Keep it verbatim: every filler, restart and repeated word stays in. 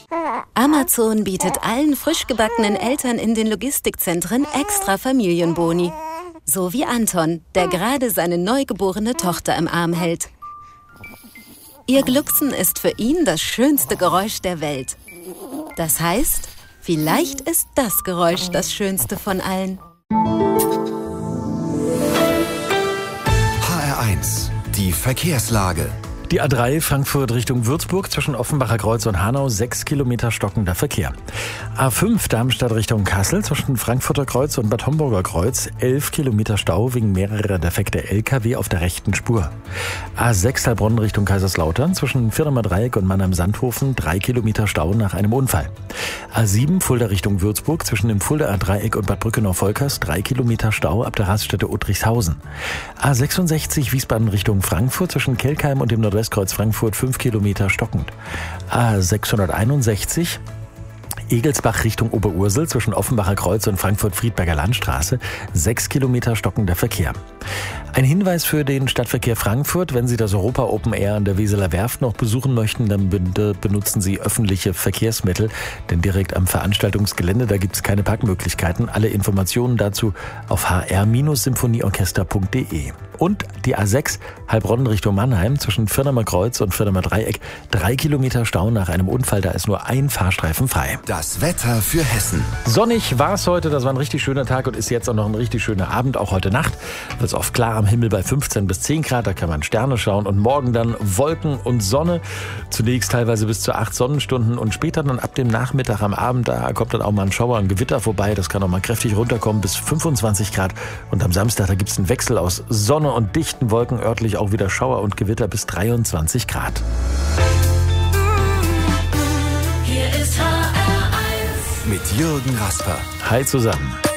Amazon bietet allen frisch gebackenen Eltern in den Logistikzentren extra Familienboni. So wie Anton, der gerade seine neugeborene Tochter im Arm hält. Ihr Glucksen ist für ihn das schönste Geräusch der Welt. Das heißt, vielleicht ist das Geräusch das schönste von allen. H R eins, die Verkehrslage. Die A drei Frankfurt Richtung Würzburg zwischen Offenbacher Kreuz und Hanau, sechs Kilometer stockender Verkehr. A fünf Darmstadt Richtung Kassel zwischen Frankfurter Kreuz und Bad Homburger Kreuz, elf Kilometer Stau wegen mehrerer defekter L K W auf der rechten Spur. A sechs Heilbronn Richtung Kaiserslautern zwischen Firnemer Dreieck und Mannheim-Sandhofen, drei Kilometer Stau nach einem Unfall. A sieben Fulda Richtung Würzburg zwischen dem Fuldaer Dreieck und Bad Brückenau-Volkers, drei Kilometer Stau ab der Raststätte Uttrichshausen. A sechsundsechzig Wiesbaden Richtung Frankfurt zwischen Kelkheim und dem Nordwestkreuz Frankfurt, fünf Kilometer stockend. A sechshunderteinundsechzig Egelsbach Richtung Oberursel zwischen Offenbacher Kreuz und Frankfurt-Friedberger Landstraße, sechs Kilometer stockender Verkehr. Ein Hinweis für den Stadtverkehr Frankfurt: Wenn Sie das Europa Open Air an der Weseler Werft noch besuchen möchten, dann bitte benutzen Sie öffentliche Verkehrsmittel, denn direkt am Veranstaltungsgelände, da gibt es keine Parkmöglichkeiten. Alle Informationen dazu auf h r Bindestrich symphonieorchester punkt d e. Und die A sechs Heilbronn Richtung Mannheim zwischen Firnemer Kreuz und Firnemer Dreieck, drei Kilometer Stau nach einem Unfall, da ist nur ein Fahrstreifen frei. Das Wetter für Hessen. Sonnig war es heute, das war ein richtig schöner Tag und ist jetzt auch noch ein richtig schöner Abend. Auch heute Nacht wird es oft klar am Himmel bei fünfzehn bis zehn Grad, da kann man Sterne schauen. Und morgen dann Wolken und Sonne, zunächst teilweise bis zu acht Sonnenstunden und später dann ab dem Nachmittag am Abend, da kommt dann auch mal ein Schauer, ein Gewitter vorbei. Das kann auch mal kräftig runterkommen bis fünfundzwanzig Grad. Und am Samstag, da gibt es einen Wechsel aus Sonne und dichten Wolken, örtlich auch wieder Schauer und Gewitter bis dreiundzwanzig Grad. Hier ist H R eins Mit Jürgen Rasper. Hi zusammen.